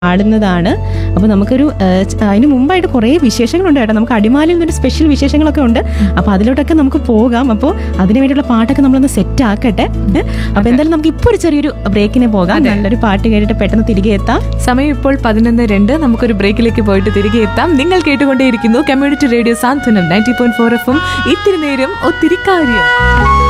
ആടുന്നതാണ്. അപ്പോൾ നമുക്കൊരു അതിന് മുമ്പായിട്ട് കുറേ വിശേഷങ്ങളുണ്ട് കേട്ടോ. നമുക്ക് അടിമാലിയിൽ നിന്നൊരു സ്പെഷ്യൽ വിശേഷങ്ങളൊക്കെ ഉണ്ട്. അപ്പോൾ അതിലോട്ടൊക്കെ നമുക്ക് പോകാം. അപ്പോൾ അതിന് വേണ്ടിയുള്ള പാട്ടൊക്കെ നമ്മളൊന്ന് സെറ്റ് ആക്കട്ടെ. അപ്പോൾ എന്തായാലും നമുക്ക് ഇപ്പോൾ ഒരു ചെറിയൊരു ബ്രേക്കിന് പോകാം. നല്ലൊരു പാട്ട് കേട്ടിട്ട് പെട്ടെന്ന് തിരികെ എത്താം. സമയം ഇപ്പോൾ 11:02. നമുക്കൊരു ബ്രേക്കിലേക്ക് പോയിട്ട് തിരികെ എത്താം. നിങ്ങൾ കേട്ടുകൊണ്ടേയിരിക്കുന്നു കമ്മ്യൂണിറ്റി റേഡിയോ സാന്ത്വനം 90.4 FM. ഇത്തിരി നേരം ഒത്തിരി കാര്യം.